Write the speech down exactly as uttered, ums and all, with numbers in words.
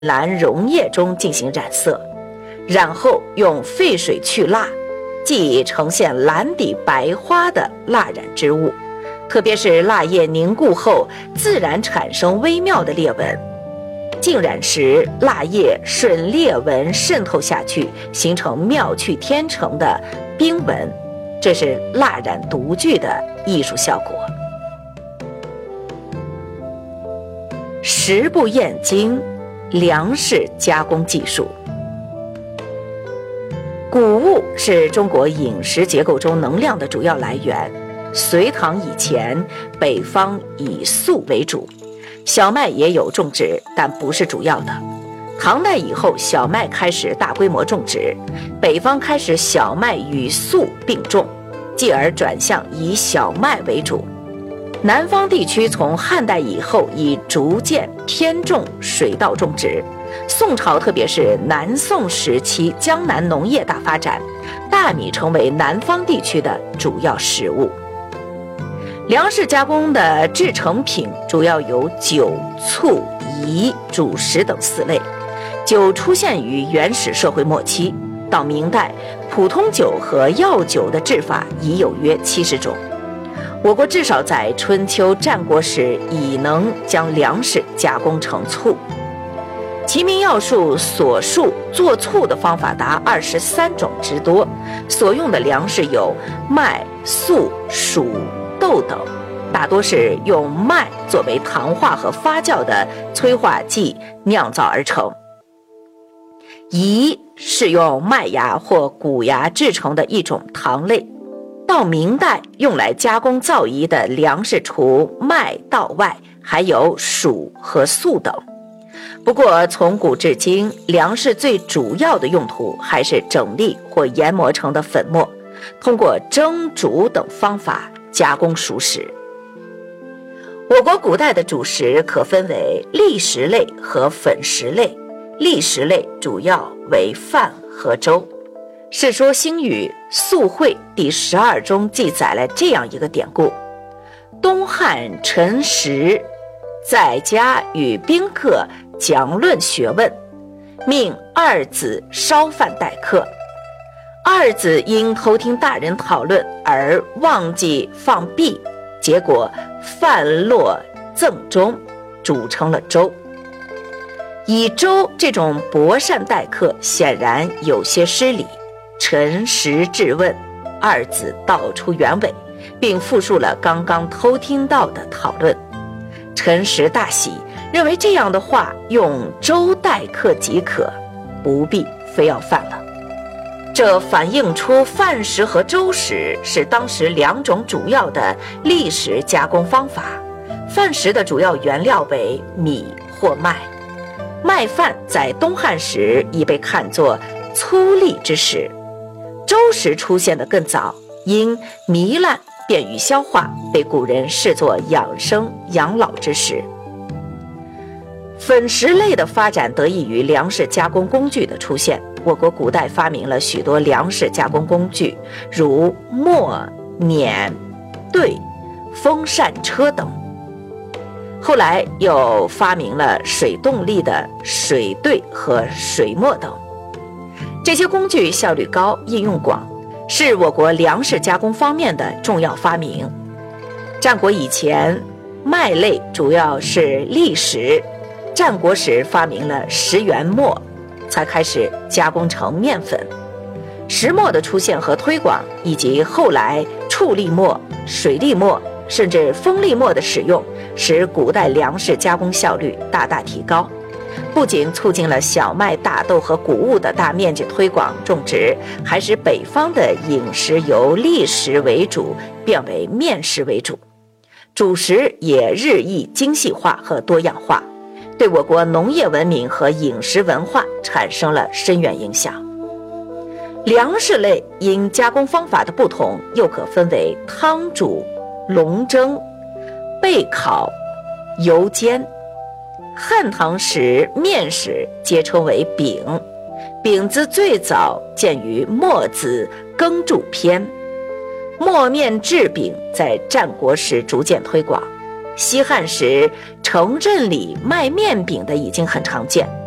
蓝溶液中进行染色，然后用沸水去蜡，即呈现蓝底白花的蜡染之物。特别是蜡液凝固后，自然产生微妙的裂纹。浸染时，蜡液顺裂纹渗透下去，形成妙趣天成的冰纹，这是蜡染独具的艺术效果。十步验经，粮食加工技术。谷物是中国饮食结构中能量的主要来源。隋唐以前，北方以粟为主，小麦也有种植，但不是主要的。唐代以后，小麦开始大规模种植，北方开始小麦与粟并种，继而转向以小麦为主。南方地区从汉代以后已逐渐偏重水稻种植。宋朝特别是南宋时期，江南农业大发展，大米成为南方地区的主要食物。粮食加工的制成品主要有酒、醋、饴、主食等四类。酒出现于原始社会末期，到明代，普通酒和药酒的制法已有约七十种。我国至少在春秋战国时已能将粮食加工成醋。齐民要术所述做醋的方法达二十三种之多，所用的粮食有麦、粟、黍、豆等，大多是用麦作为糖化和发酵的催化剂酿造而成。饴是用麦芽或谷芽制成的一种糖类。到明代，用来加工造饴的粮食除麦稻外，还有黍和粟等。不过从古至今，粮食最主要的用途还是整粒或研磨成的粉末，通过蒸煮等方法加工熟食。我国古代的主食可分为粝食类和粉食类。粝食类主要为饭和粥。《世说新语·宿会》第十二中记载了这样一个典故：东汉陈实在家与宾客讲论学问，命二子烧饭待客。二子因偷听大人讨论而忘记放币，结果饭落赠中，煮成了粥。以粥这种薄膳待客，显然有些失礼。陈实质问，二子道出原委，并复述了刚刚偷听到的讨论。陈实大喜，认为这样的话用粥待客即可，不必非要饭了。这反映出饭食和粥食是当时两种主要的粝食加工方法。饭食的主要原料为米或麦，麦饭在东汉时已被看作粗粝之食。粥食出现的更早，因糜烂便于消化，被古人视作养生养老之食。粉食类的发展得益于粮食加工工具的出现。我国古代发明了许多粮食加工工具，如磨、碾、兑、风扇车等。后来又发明了水动力的水兑和水磨等。这些工具效率高，应用广，是我国粮食加工方面的重要发明。战国以前，麦类主要是粝食，战国时发明了食源磨，才开始加工成面粉。石磨的出现和推广，以及后来畜力磨、水力磨甚至风力磨的使用，使古代粮食加工效率大大提高。不仅促进了小麦、大豆和谷物的大面积推广种植，还使北方的饮食由粝食为主变为面食为主，主食也日益精细化和多样化，对我国农业文明和饮食文化产生了深远影响。粮食类因加工方法的不同，又可分为汤煮、笼蒸、焙烤、油煎。汉唐时面食皆称为饼，饼子最早见于墨子耕著篇。磨面制饼在战国时逐渐推广，西汉时城镇里卖面饼的已经很常见。